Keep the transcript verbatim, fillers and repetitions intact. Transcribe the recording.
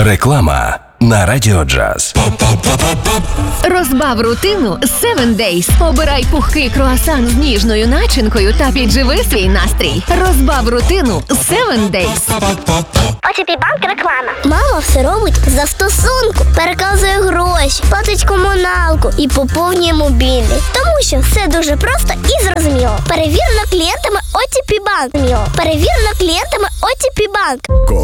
Реклама на Радіо Джаз. Розбав рутину севен дейз. Обирай пухкий круасан з ніжною начинкою та підживи свій настрій. Розбав рутину севен дейз. о те пі Банк реклама. Мама все робить за стосунку. Переказує гроші, платить комуналку і поповнює мобільний. Тому що все дуже просто і зрозуміло. Перевірено клієнтами о те пі Банк. Перевірено клієнтами о те пі Банк.